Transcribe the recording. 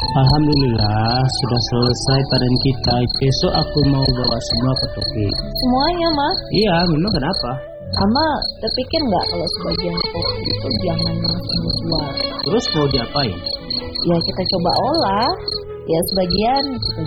Alhamdulillah sudah selesai panen kita. Besok aku mau bawa semua ke Toki. Semuanya, Mas. Iya, memang kenapa? Ama terpikir nggak kalau sebagian kopi itu jangan langsung dijual? Terus mau diapain? Ya kita coba olah. Ya sebagian kita